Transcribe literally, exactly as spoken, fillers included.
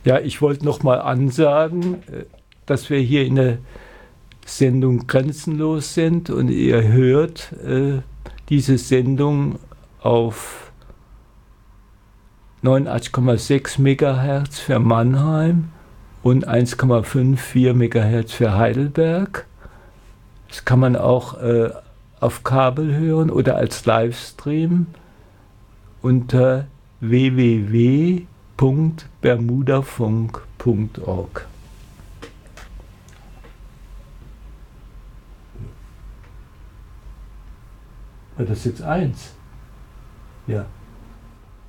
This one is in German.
Ja, ich wollte noch mal ansagen, dass wir hier in der Sendung Grenzenlos sind und ihr hört äh, diese Sendung auf neunundachtzig Komma sechs Megahertz für Mannheim und eins Komma vier Megahertz für Heidelberg. Das kann man auch äh, auf Kabel hören oder als Livestream unter w w w punkt bermudafunk punkt org. War das jetzt eins? Ja.